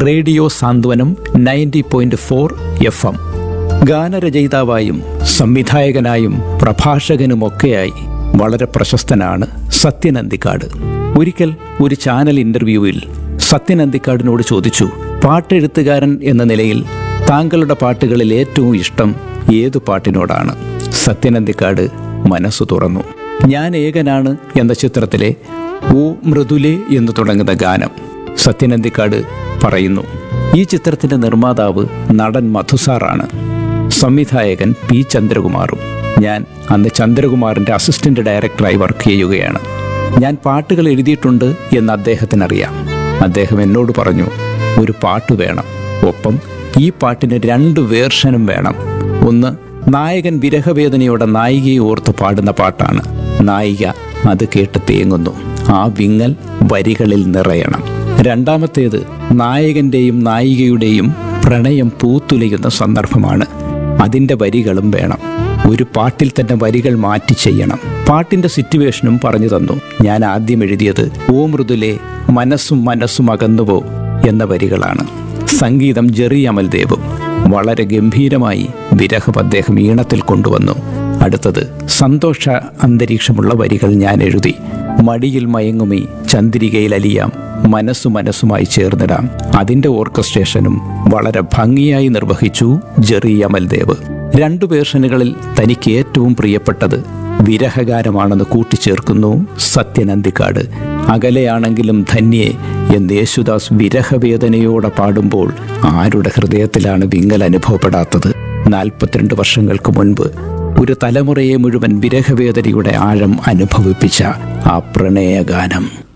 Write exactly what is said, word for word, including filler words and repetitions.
Radio സാന്ത്വനം ninety point four F M. ഗാനരചയിതാവായും സംവിധായകനായും പ്രഭാഷകനുമൊക്കെയായി വളരെ പ്രശസ്തനാണ് സത്യൻ അന്തിക്കാട്. ഒരിക്കൽ ഒരു ചാനൽ ഇന്റർവ്യൂവിൽ സത്യൻ അന്തിക്കാടിനോട് ചോദിച്ചു, പാട്ടെഴുത്തുകാരൻ എന്ന നിലയിൽ താങ്കളുടെ പാട്ടുകളിൽ ഏറ്റവും ഇഷ്ടം ഏതു പാട്ടിനോടാണ്? സത്യൻ അന്തിക്കാട് മനസ്സു തുറന്നു. ഞാൻ ഏകനാണ് എന്ന ചിത്രത്തിലെ ഓ മൃദുലേ എന്ന് തുടങ്ങുന്ന ഗാനം. സത്യൻ അന്തിക്കാട് പറയുന്നു, ഈ ചിത്രത്തിന്റെ നിർമ്മാതാവ് നടൻ മധുസാറാണ്, സംവിധായകൻ പി ചന്ദ്രകുമാറും. ഞാൻ അന്ന് ചന്ദ്രകുമാറിന്റെ അസിസ്റ്റന്റ് ഡയറക്ടറായി വർക്ക് ചെയ്യുകയാണ്. ഞാൻ പാട്ടുകൾ എഴുതിയിട്ടുണ്ട് എന്ന് അദ്ദേഹത്തിനറിയാം. അദ്ദേഹം എന്നോട് പറഞ്ഞു, ഒരു പാട്ട് വേണം, ഒപ്പം ഈ പാട്ടിന് രണ്ട് വേർഷനും വേണം. ഒന്ന് നായകൻ വിരഹവേദനയോടെ നായികയെ ഓർത്ത് പാടുന്ന പാട്ടാണ്. നായിക അത് കേട്ട് തേങ്ങുന്നു, ആ വിങ്ങൽ വരികളിൽ നിറയണം. രണ്ടാമത്തേത് നായകന്റെയും നായികയുടെയും പ്രണയം പൂത്തുലയുന്ന സന്ദർഭമാണ്. അതിൻ്റെ വരികളും വേണം. ഒരു പാട്ടിൽ തന്നെ വരികൾ മാറ്റി ചെയ്യണം. പാട്ടിന്റെ സിറ്റുവേഷനും പറഞ്ഞു തന്നു. ഞാൻ ആദ്യം എഴുതിയത് ഓ മൃദുലേ മനസ്സും മനസ്സും അകന്നുപോ എന്ന വരികളാണ്. സംഗീതം ജെറി അമൽദേവും. വളരെ ഗംഭീരമായി വിരഹം അദ്ദേഹം ഈണത്തിൽ കൊണ്ടുവന്നു. അടുത്തത് സന്തോഷ അന്തരീക്ഷമുള്ള വരികൾ ഞാൻ എഴുതി. മടിയിൽ മയങ്ങുമീ ചന്ദ്രികയിൽ അലിയാം, മനസ്സു മനസ്സുമായി ചേർന്നിടാം. അതിൻ്റെ ഓർക്കസ്ട്രേഷനും വളരെ ഭംഗിയായി നിർവഹിച്ചു ജെറി അമൽദേവ്. രണ്ടു വേർഷനുകളിൽ തനിക്ക് ഏറ്റവും പ്രിയപ്പെട്ടത് വിരഹഗാനമാണെന്ന് കൂട്ടിച്ചേർക്കുന്നു സത്യൻ അന്തിക്കാട്. അകലെയാണെങ്കിലും ധന്യേ എന്ന് യേശുദാസ് വിരഹവേദനയോടെ പാടുമ്പോൾ ആരുടെ ഹൃദയത്തിലാണ് വിങ്ങൽ അനുഭവപ്പെടാത്തത്? നാൽപ്പത്തിരണ്ട് വർഷങ്ങൾക്ക് മുൻപ് ഒരു തലമുറയെ മുഴുവൻ വിരഹവേദനയുടെ ആഴം അനുഭവിപ്പിച്ച ആ പ്രണയഗാനം.